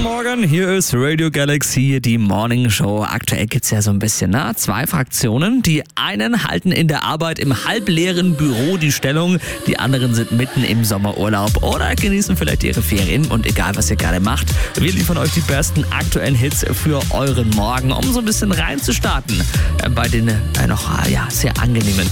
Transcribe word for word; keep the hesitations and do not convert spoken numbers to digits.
Morgen, hier ist Radio Galaxy, die Morning Show. Aktuell gibt's ja so ein bisschen, ne? Zwei Fraktionen. Die einen halten in der Arbeit im halbleeren Büro die Stellung, die anderen sind mitten im Sommerurlaub oder genießen vielleicht ihre Ferien. Und egal, was ihr gerade macht, wir liefern euch die besten aktuellen Hits für euren Morgen, um so ein bisschen reinzustarten bei den äh, noch ja, sehr angenehmen